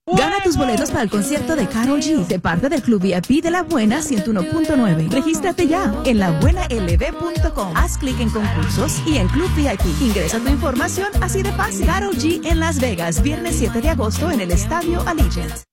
Gana tus boletos para el concierto de Karol G, de parte del Club VIP de La Buena 101.9. Regístrate ya en labuenalb.com. Haz clic en concursos y en Club VIP. Ingresa tu información así de fácil. Karol G en Las Vegas, viernes 7 de agosto en el Estadio Allegiant.